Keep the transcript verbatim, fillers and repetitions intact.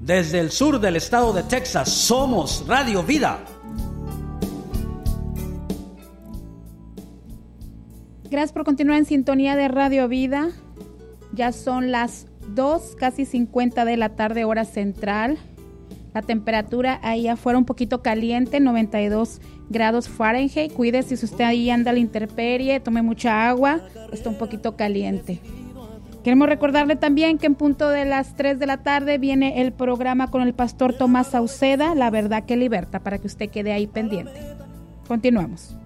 Desde el sur del estado de Texas, somos Radio Vida. Gracias por continuar en sintonía de Radio Vida. Ya son las dos, casi cincuenta de la tarde, hora central. La temperatura ahí afuera un poquito caliente, noventa y dos grados Fahrenheit. Cuídese si usted ahí anda a la intemperie, tome mucha agua, está un poquito caliente. Queremos recordarle también que en punto de las tres de la tarde viene el programa con el pastor Tomás Sauceda, La Verdad que Liberta, para que usted quede ahí pendiente. Continuamos.